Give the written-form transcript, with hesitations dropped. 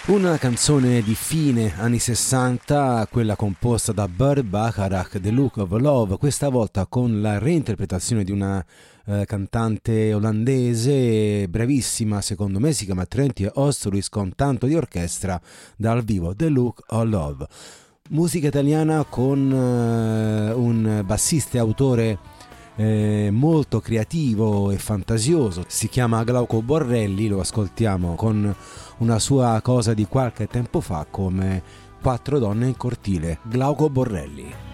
Una canzone di fine anni 60, quella composta da Burt Bacharach, The Look of Love, questa volta con la reinterpretazione di una cantante olandese bravissima, secondo me si chiama Trentie Oosterhuis, con tanto di orchestra dal vivo, The Look of Love. Musica italiana con un bassista e autore molto creativo e fantasioso, si chiama Glauco Borrelli, lo ascoltiamo con una sua cosa di qualche tempo fa come Quattro donne in cortile. Glauco Borrelli.